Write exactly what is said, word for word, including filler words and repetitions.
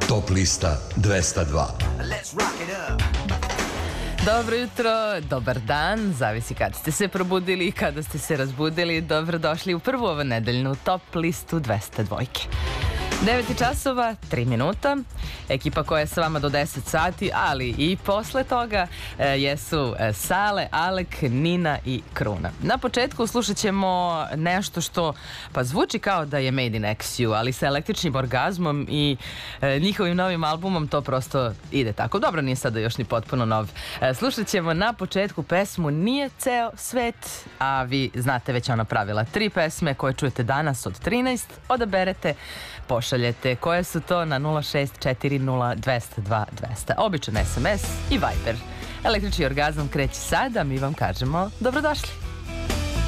Top lista dvesta dva. Dobro jutro, dobar dan, zavisi kad ste se probudili i kada ste se razbudili. Dobrodošli u prvu ovo nedeljnu Top listu dvesta dva. devet časova, tri minuta. Ekipa koja je s vama do deset sati, ali i posle toga e, jesu e, Sale, Alek, Nina i Kruna. Na početku slušat ćemo nešto što pa zvuči kao da je Made in X U, ali sa električnim orgazmom i e, njihovim novim albumom to prosto ide tako. Dobro, nije sada još ni potpuno nov. E, slušat ćemo na početku pesmu Nije ceo svet, a vi znate već ona pravila. Tri pesme koje čujete danas od trinaest, odaberete, pošaljete koje su to na nula šest četiri nula dvesta dva dvesta. Običan es em es i Viber. Električni orgazam kreće sada, mi vam kažemo dobrodošli.